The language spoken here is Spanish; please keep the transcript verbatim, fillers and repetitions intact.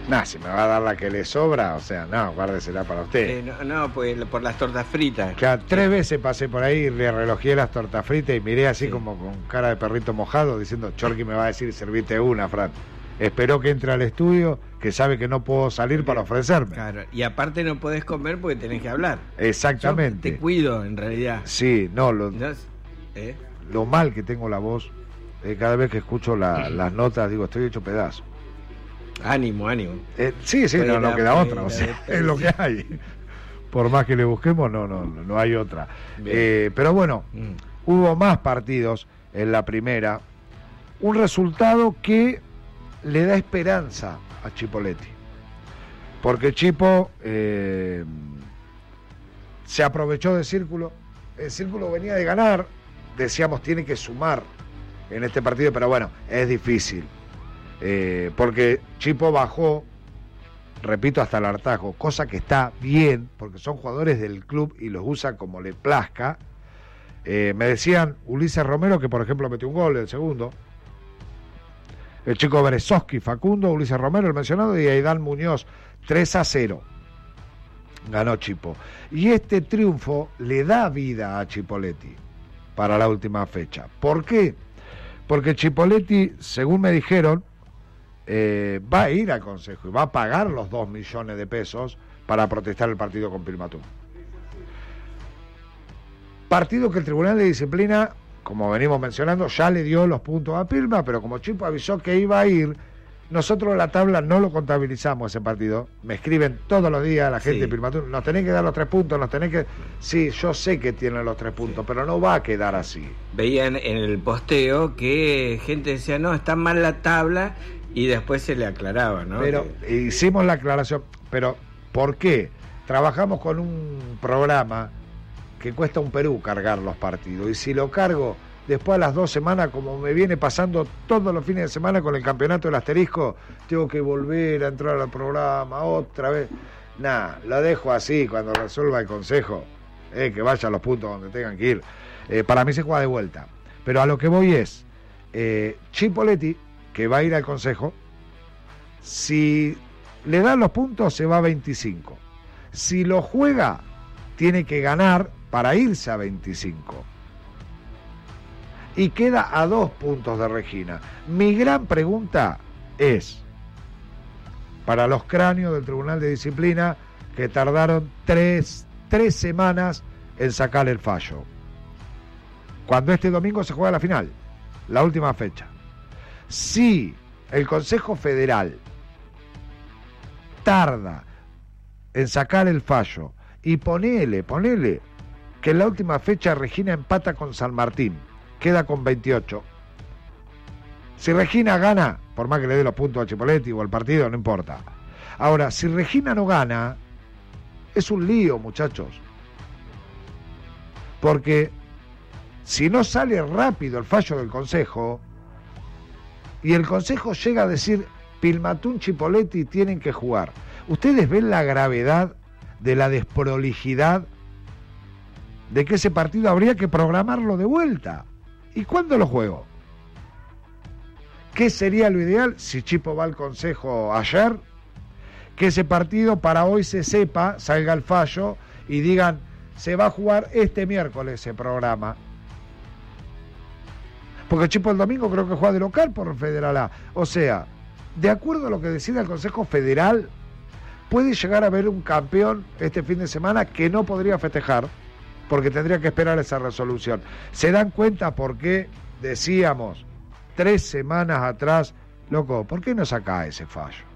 Nah, si me va a dar la que le sobra, o sea, no, guárdesela para usted. Eh, no, no, pues por las tortas fritas. Que a tres veces pasé por ahí y le relojé las tortas fritas y miré así Sí. como con cara de perrito mojado, diciendo, Chorqui me va a decir, servite una, Fran. Espero que entre al estudio, que sabe que no puedo salir para ofrecerme. Claro, y aparte no podés comer porque tenés que hablar. Exactamente. Yo te cuido, en realidad. Sí, no, lo, ¿No? ¿Eh? lo mal que tengo la voz, eh, cada vez que escucho la, las notas, digo, estoy hecho pedazo. Ánimo, ánimo. Eh, sí, sí, Fuera, no, no queda fuera, otra, o sea, fuera. es lo que hay. Por más que le busquemos, no, no, no hay otra. Eh, pero bueno, Mm. hubo más partidos en la primera. Un resultado que le da esperanza a Chipoletti. Porque Chipo eh, se aprovechó del Círculo. El Círculo venía de ganar. Decíamos, tiene que sumar en este partido, pero bueno, es difícil. Eh, porque Chipo bajó, repito, hasta el hartazgo, cosa que está bien, porque son jugadores del club y los usa como le plazca. Eh, me decían Ulises Romero, que por ejemplo metió un gol, el segundo. El chico Berezovsky, Facundo, Ulises Romero, el mencionado, y Aidán Muñoz, tres a cero. Ganó Chipo. Y este triunfo le da vida a Chipoletti para la última fecha. ¿Por qué? Porque Chipoletti, según me dijeron, eh, va a ir al Consejo y va a pagar los dos millones de pesos para protestar el partido con Pilmatú. Partido que el Tribunal de Disciplina, como venimos mencionando, ya le dio los puntos a Pilma, pero como Chipo avisó que iba a ir, nosotros la tabla no lo contabilizamos ese partido. Me escriben todos los días la gente Sí. de Pilmatú, nos tenés que dar los tres puntos, nos tenés que... Sí, yo sé que tienen los tres puntos, pero no va a quedar así. Veían en el posteo que gente decía, no, está mal la tabla, y después se le aclaraba, ¿no? Pero Que- hicimos la aclaración, pero ¿por qué? Trabajamos con un programa que cuesta un Perú cargar los partidos, y si lo cargo después a las dos semanas, como me viene pasando todos los fines de semana con el campeonato del asterisco, tengo que volver a entrar al programa otra vez. Nada, lo dejo así cuando resuelva el Consejo, eh, que vayan los puntos donde tengan que ir. Eh, para mí se juega de vuelta. Pero a lo que voy es, eh, Chipoletti, que va a ir al Consejo, si le dan los puntos se va a veinticinco. Si lo juega, tiene que ganar para irse a veinticinco. Y queda a dos puntos de Regina. Mi gran pregunta es, para los cráneos del Tribunal de Disciplina, que tardaron tres, tres semanas en sacar el fallo, cuando este domingo se juega la final, la última fecha. Si el Consejo Federal tarda en sacar el fallo, y ponele, ponele, que en la última fecha Regina empata con San Martín, queda con veintiocho. Si Regina gana, por más que le dé los puntos a Chipoletti o al partido, no importa. Ahora, si Regina no gana, es un lío, muchachos. Porque si no sale rápido el fallo del Consejo, y el Consejo llega a decir, Pilmatún, Chipoletti tienen que jugar. ¿Ustedes ven la gravedad de la desprolijidad de que ese partido habría que programarlo de vuelta? ¿Y cuándo lo juego? ¿Qué sería lo ideal si Chipo va al Consejo ayer? Que ese partido para hoy se sepa, salga el fallo y digan, se va a jugar este miércoles ese programa. Porque Chipo el domingo creo que juega de local por Federal A. O sea, de acuerdo a lo que decida el Consejo Federal, puede llegar a haber un campeón este fin de semana que no podría festejar, porque tendría que esperar esa resolución. ¿Se dan cuenta por qué decíamos tres semanas atrás, loco, por qué no saca ese fallo?